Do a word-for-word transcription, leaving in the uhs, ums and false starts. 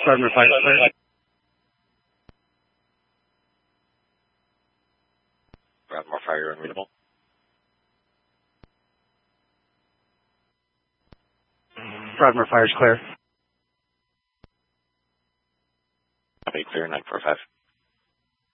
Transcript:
Broadmoor Fire clear. Broadmoor Fire unreadable. Broadmoor Fire's clear. Copy, clear, nine four five.